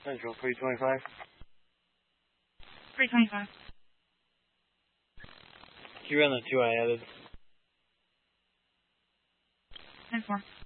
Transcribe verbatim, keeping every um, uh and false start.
Central three twenty-five. three twenty-five. Can you run the two I added? ten four.